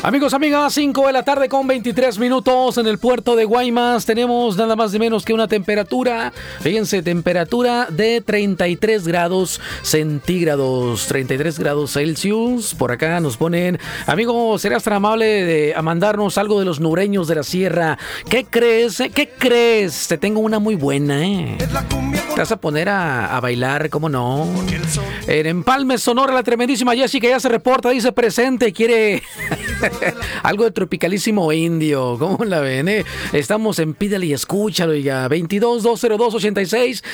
Amigos, amigas, 5 de la tarde con 23 minutos en el puerto de Guaymas. Tenemos nada más ni menos que una temperatura, fíjense, temperatura de 33 grados centígrados, 33 grados Celsius. Por acá nos ponen, amigo, ¿serás tan amable de mandarnos algo de los nureños de la sierra? ¿Qué crees? ¿Qué crees? Te tengo una muy buena, ¿eh? Te vas a poner a bailar, ¿cómo no? En Empalme, Sonora, la tremendísima Jessica ya se reporta, dice presente, quiere algo de tropicalísimo indio. ¿Cómo la ven, eh? Estamos en Pídale y Escúchalo, ya. 22-202-86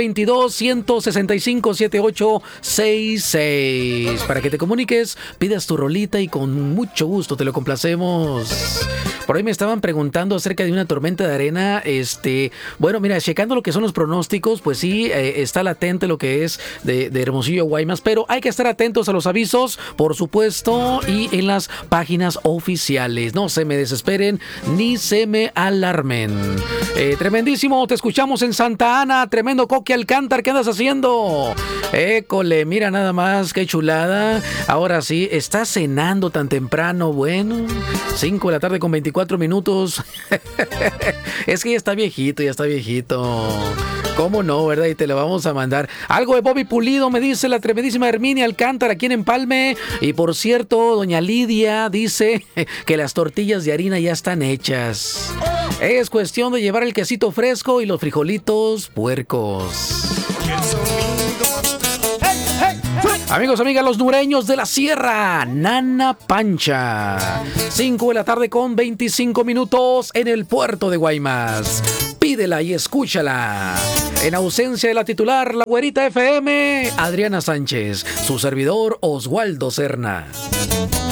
622-165-7866. Para que te comuniques, pidas tu rolita y con mucho gusto te lo complacemos. Por ahí me estaban preguntando acerca de una tormenta de arena. Bueno, mira, checando lo que son los pronósticos, pues sí, está latente lo que es de Hermosillo, Guaymas, pero hay que estar atentos a los avisos, por supuesto, y en las páginas oficiales. No se me desesperen ni se me alarmen. Tremendísimo, te escuchamos en Santa Ana, tremendo Coqui Alcántar, ¿qué andas haciendo? École, mira nada más, qué chulada. Ahora sí, ¿estás cenando tan temprano? Bueno, 5 de la tarde con 24 minutos. Es que ya está viejito, ya está viejito. ¿Cómo no, verdad? Y te lo vamos a mandar. Algo de Bobby Pulido, me dice la tremendísima Herminia Alcántara aquí en Empalme. Y por cierto, doña Lidia dice que las tortillas de harina ya están hechas. Es cuestión de llevar el quesito fresco y los frijolitos puercos. Amigos, amigas, los nureños de la sierra, Nana Pancha. 5 de la tarde con 25 minutos en el puerto de Guaymas. Pídela y escúchala. En ausencia de la titular, la güerita FM, Adriana Sánchez. Su servidor, Oswaldo Serna.